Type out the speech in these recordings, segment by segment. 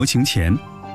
模型前。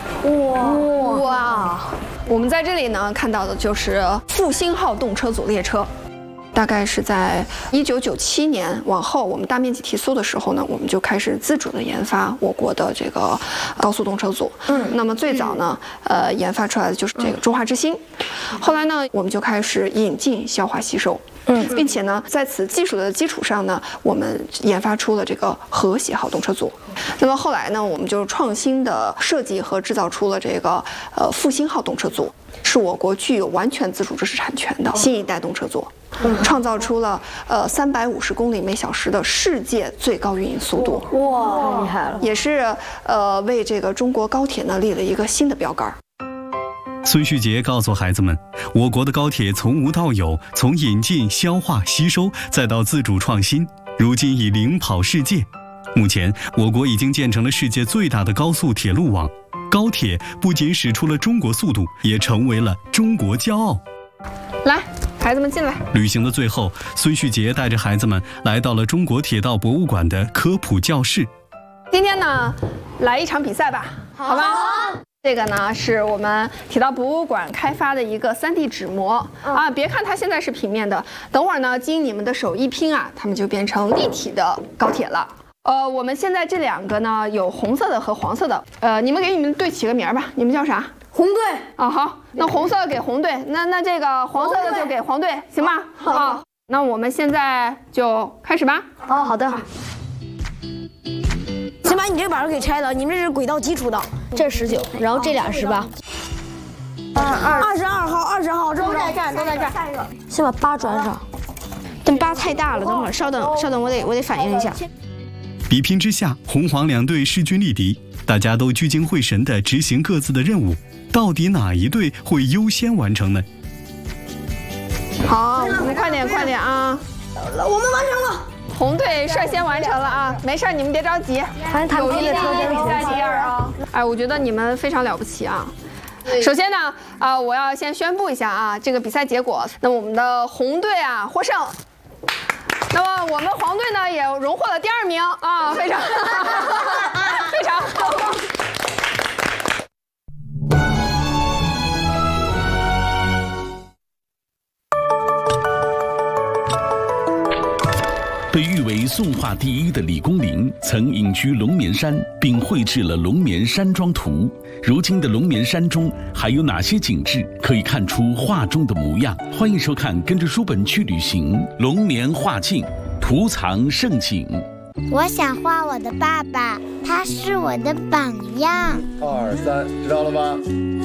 哇！我们在这里呢看到的就是复兴号动车组列车。大概是在1997年往后，我们大面积提速的时候呢，我们就开始自主的研发我国的这个高速动车组。那么最早呢，研发出来的就是这个中华之星。后来呢，我们就开始引进消化吸收。并且呢，在此技术的基础上呢，我们研发出了这个和谐号动车组。那么后来呢，我们就创新的设计和制造出了这个复兴号动车组，是我国具有完全自主知识产权的新一代动车组，创造出了350公里每小时的世界最高运营速度。 哇，厉害了！ 也是为这个中国高铁呢立了一个新的标杆。 孙旭杰告诉孩子们，我国的高铁从无到有，从引进、消化、吸收，再到自主创新，如今已领跑世界。目前，我国已经建成了世界最大的高速铁路网，高铁不仅使出了中国速度，也成为了中国骄傲。 来，孩子们进来。 旅行的最后，孙旭杰带着孩子们来到了中国铁道博物馆的科普教室。 今天呢，来一场比赛吧，好吧？这个呢是我们铁道博物馆开发的一个3D 纸模啊，别看它现在是平面的，等会儿呢经你们的手一拼啊，它们就变成立体的高铁了。我们现在这2个呢有红色的和黄色的，你们给你们队起个名吧，你们叫啥？ 红队啊，好，那红色的给红队，那这个黄色的就给黄队，行吗？好，那我们现在就开始吧。 好的。先把你这板儿给拆了，你们这是轨道基础的，这是19，然后这俩是18。22号、20号，都在这儿，都在这儿。下一个，先把8转上。 但8太大了，等会儿稍等，我得反应一下。 比拼之下，红黄2队势均力敌，大家都聚精会神地执行各自的任务，到底哪一队会优先完成呢？ 好，我们快点啊！ 我们完成了。 红队率先完成了啊，没事，你们别着急，有一列比赛第2啊。哎，我觉得你们非常了不起啊。首先呢，我要先宣布一下啊，这个比赛结果。那么我们的红队啊获胜，那么我们黄队呢也荣获了第2名啊，非常非常好。 被誉为宋画第1的李公麟曾隐居龙眠山，并绘制了《龙眠山庄图》。如今的龙眠山中还有哪些景致可以看出画中的模样？欢迎收看《跟着书本去旅行》龙眠画境，图藏盛景。 我想画我的爸爸，他是我的榜样。 2、3，知道了吗？